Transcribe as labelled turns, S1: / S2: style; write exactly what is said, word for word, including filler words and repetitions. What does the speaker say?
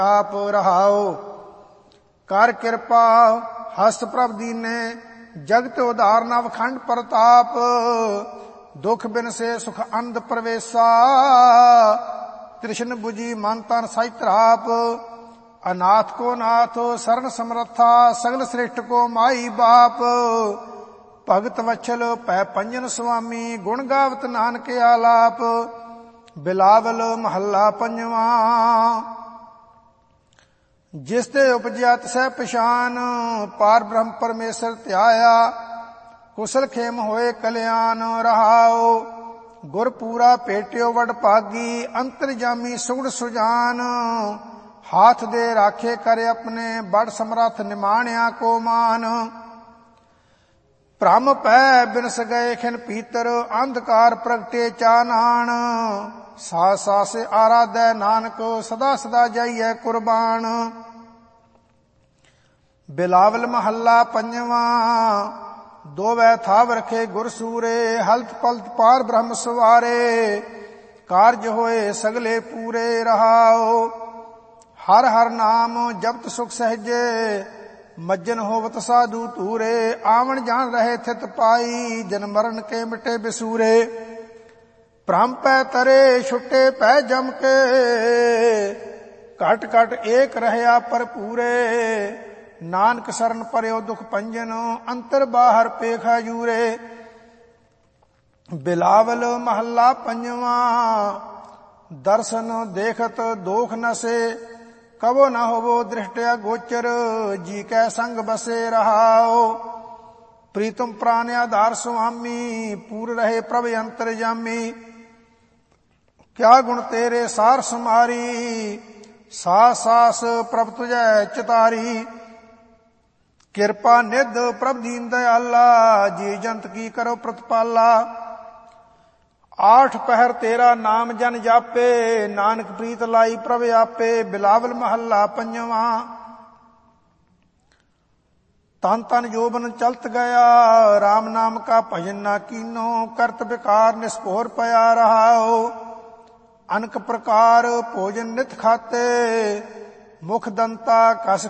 S1: ਆਪ ਰਹਾਓ। ਕਰ ਕਿਰਪਾ ਹਸਤ ਪ੍ਰਭ ਦੀਨੇ, ਜਗਤ ਉਦਾਰਨਾ ਵਖੰਡ ਪ੍ਰਤਾਪ। ਦੁਖ ਬਿਨ ਸੇ ਸੁਖ ਅੰਧ ਪ੍ਰਵੇਸ਼ਾ, ਤ੍ਰਿਸ਼ਨ 부ਜੀ ਮਨ ਤਨ ਸਹਿ ਧਰਾਪ। ਅਨਾਥ ਕੋ ਨਾਥ ਸਰਨ ਸਮਰੱਥਾ, ਸਗਲ ਸ੍ਰਿਸ਼ਟ ਕੋ ਮਾਈ ਬਾਪ। ਭਗਤ ਵਛਲ ਪੈ ਪੰਜਨ ਸੁਆਮੀ, ਗੁਣ ਗਾਵਤ ਨਾਨਕ ਆਲਾਪ। ਬਿਲਾਵਲ ਮਹੱਲਾ ਪੰਜਵਾਂ। ਜਿਸ ਤੇ ਉਪਜਿਆ ਤਿਸੈ ਪਛਾਨ, ਪਾਰ ਬ੍ਰਹਮ ਪਰਮੇਸ਼ਰ ਧਿਆਇਆ। ਕੁਸਲ ਖੇਮ ਹੋਏ ਕਲਿਆਣ ਰਹਾਓ। ਗੁਰ ਪੂਰਾ ਭੇਟਿਓ ਵਡ ਭਾਗੀ, ਅੰਤਰਜਾਮੀ ਸੁਗੜ ਸੁਜਾਨ। ਹਾਥ ਦੇ ਰਾਖੇ ਕਰ ਆਪਣੇ, ਬੜ ਸਮਰੱਥ ਨਿਮਾਣਿਆ ਕੋ ਮਾਨ। ਭ੍ਰਮ ਪੈ ਬਿਨਸ ਗਏ ਖਿਨ ਪੀਤਰ, ਅੰਧਕਾਰ ਪ੍ਰਗਟੇ ਚਾਨਣ। ਸਾਸ ਸਾਸ ਆਰਾਧੈ ਨਾਨਕ, ਸਦਾ ਸਦਾ ਜਾਈਐ ਕੁਰਬਾਨ। ਬਿਲਾਵਲ ਮਹੱਲਾ ਪੰਜਵਾਂ। ਦੋਵੈ ਥਾਵ ਰਖੇ ਗੁਰ ਸੂਰੇ, ਹਲਤ ਪਲਤ ਪਾਰ ਬ੍ਰਹਮ ਸਵਾਰੇ। ਕਾਰਜ ਹੋਏ ਸਗਲੇ ਪੂਰੇ ਰਹਾਓ। ਹਰ ਹਰ ਨਾਮ ਜਪਤ ਸੁਖ ਸਹਿਜੇ, ਮੱਜਨ ਹੋਵਤ ਸਾਧੂ ਧੂਰੇ। ਆਵਣ ਜਾਣ ਰਹੇ ਥਿਤ ਪਾਈ, ਜਨ ਮਰਨ ਕੇ ਮਿਟੇ ਬਿਸੂਰੇ। ਭ੍ਰਮ ਪੈ ਤਰੇ ਛੁੱਟੇ ਪੈ ਜਮ ਕੇ, ਘਟ ਘਟ ਏਕ ਰਹਿਆ ਭਰਪੂਰੇ। ਨਾਨਕ ਸਰਨ ਪਰਿਓ ਦੁਖ ਭੰਜਨ, ਅੰਤਰ ਬਾਹਰ ਪੇਖਾ ਜੂਰੇ। ਬਿਲਾਵਲ ਮਹੱਲਾ ਪੰਜਵਾਂ। ਦਰਸ਼ਨ ਦੇਖਤ ਦੋਖ ਨਸੇ, ਕਬੋ ਨ ਹੋਵੋ ਦ੍ਰਿਸ਼ਟਿਆ ਗੋਚਰ। ਜੀ ਕੈ ਸੰਗ ਬਸੇ ਰਹਾਓ। ਪ੍ਰੀਤਮ ਪ੍ਰਾਨ ਆਧਾਰ ਸੁਆਮੀ, ਪੂਰ ਰਹੇ ਪ੍ਰਭ ਅੰਤਰਜਾਮੀ। ਕਿਆ ਗੁਣ ਤੇਰੇ ਸਾਰ ਸੁਮਾਰੀ, ਸਾਸ ਸਾਸ ਪ੍ਰਭ ਤੁਝੈ ਚਿਤਾਰੀ। ਕਿਰਪਾ ਨਿਧ ਪ੍ਰਭ ਦੀਨ ਦਇਆਲਾ, ਜੀ ਜੰਤ ਕੀ ਕਰੋ ਪ੍ਰਤਪਾਲਾ। ਆਠ ਪਹਿਰ ਤੇਰਾ ਨਾਮ ਜਨ ਜਾਪੇ, ਨਾਨਕ ਪ੍ਰੀਤ ਲਾਈ ਪ੍ਰਭ ਆਪੇ। ਬਿਲਾਵਲ ਮਹੱਲਾ ਪੰਜਵਾਂ। ਤਨ ਤਨ ਜੋਬਨ ਚਲਤ ਗਿਆ, ਰਾਮ ਨਾਮ ਕਾ ਭਜਨ ਨਾ ਕੀਨੋ। ਕਰਤ ਵਿਕਾਰ ਨਿਸਪੋਰ ਪਿਆ ਰਹਾਓ। ਅਨਕ ਪ੍ਰਕਾਰ ਭੋਜਨ ਨਿਤ ਖਾਤੇ, ਮੁਖ ਦੰਤਾ ਕਸ